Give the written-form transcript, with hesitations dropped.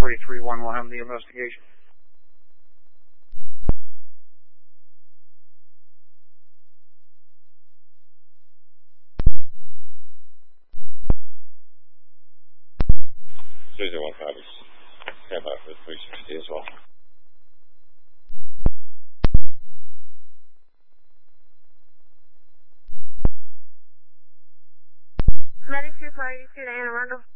4331 will have the investigation. Susan 15 is stand by for the 360 as well. Medic 242 to Anne Arundel.